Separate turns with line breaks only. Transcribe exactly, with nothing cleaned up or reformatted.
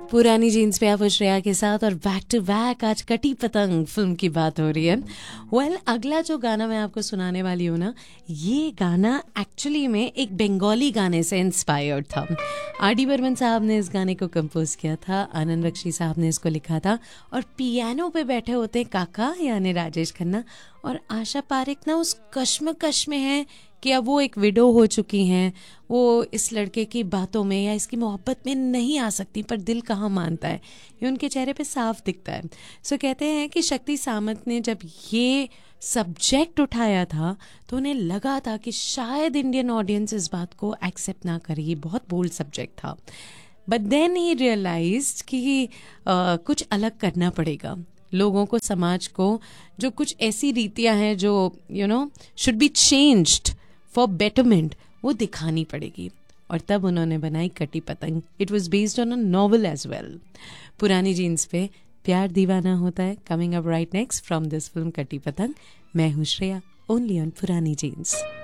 पुरानी जीन्स पे आप श्रेया के साथ और बैक टू बैक आज कटी पतंग फिल्म की बात हो रही है। वेल well, अगला जो गाना मैं आपको सुनाने वाली हूँ ना, ये गाना एक्चुअली में एक बंगाली गाने से इंस्पायर्ड था। आर डी बर्मन साहब ने इस गाने को कंपोज किया था, आनंद बख्शी साहब ने इसको लिखा था और पियानो पे बैठे होते हैं काका यानी राजेश खन्ना, और आशा पारेख ना उस कश्मकश में है कि अब वो एक विडो हो चुकी हैं, वो इस लड़के की बातों में या इसकी मोहब्बत में नहीं आ सकती, पर दिल कहाँ मानता है, ये उनके चेहरे पे साफ दिखता है। सो कहते हैं कि शक्ति सामंत ने जब ये सब्जेक्ट उठाया था तो उन्हें लगा था कि शायद इंडियन ऑडियंस इस बात को एक्सेप्ट ना करे, ये बहुत बोल्ड सब्जेक्ट था। बट देन ही रियलाइज्ड कि uh, कुछ अलग करना पड़ेगा, लोगों को, समाज को, जो कुछ ऐसी रीतियां हैं जो you know should be changed for betterment, वो दिखानी पड़ेगी। और तब उन्होंने बनाई कटी पतंग। It was based on a novel as well. पुरानी जीन्स पे प्यार दीवाना होता है। Coming up right next from this film कटी पतंग। मैं हूँ श्रेया, ओनली ऑन पुरानी जीन्स।